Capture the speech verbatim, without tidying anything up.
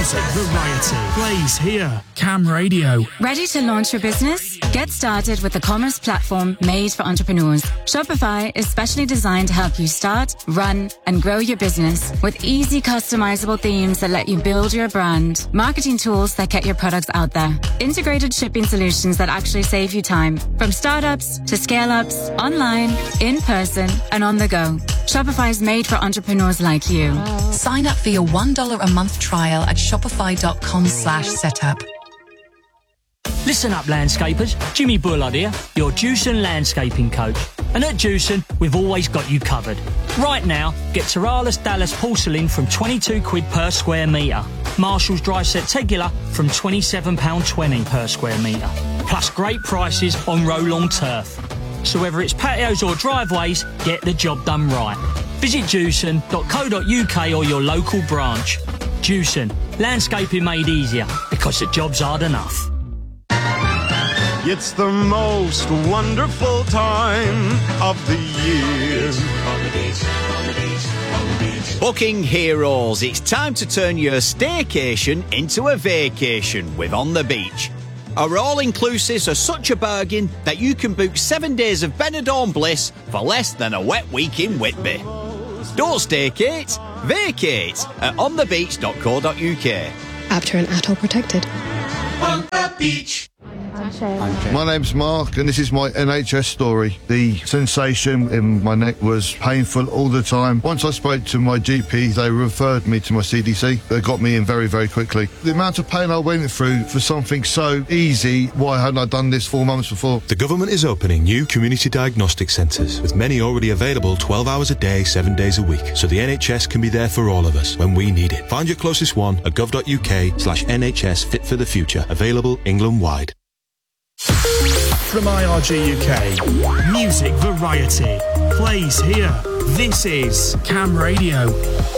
Music variety plays here. Cam Radio. Ready to launch your business? Get started with the commerce platform made for entrepreneurs. Shopify is specially designed to help you start, run, and grow your business with easy customizable themes that let you build your brand, marketing tools that get your products out there, integrated shipping solutions that actually save you time, from startups to scale-ups, online, in person, and on the go. Shopify is made for entrepreneurs like you. Sign up for your one dollar a month trial at shopify.com slash setup. Listen up, landscapers. Jimmy Bullard here, your Jewson landscaping coach. And at Jewson, we've always got you covered. Right now, get Taralis Dallas porcelain from twenty-two quid per square metre. Marshall's dry set tegular from twenty-seven pounds twenty per square metre. Plus great prices on roll-on turf. So whether it's patios or driveways, get the job done right. Visit jewson dot co dot uk or your local branch. Jewson, landscaping made easier because the job's hard enough. It's the most wonderful time of the year. On the beach, on the beach, on the beach. Booking heroes, it's time to turn your staycation into a vacation with On the Beach. Our all-inclusives are such a bargain that you can book seven days of Benidorm bliss for less than a wet week in Whitby. Don't staykate, vacate at on the beach dot co dot uk. After an atoll protected. On the beach. My name's Mark and this is my N H S story. The sensation in my neck was painful all the time. Once I spoke to my G P, they referred me to my C D C. They got me in very, very quickly. The amount of pain I went through for something so easy, why hadn't I done this four months before? The government is opening new community diagnostic centres, with many already available twelve hours a day, seven days a week, so the N H S can be there for all of us when we need it. Find your closest one at gov dot uk slash NHS Fit for the Future, available England-wide. From I R G U K, music variety plays here. This is Cam Radio.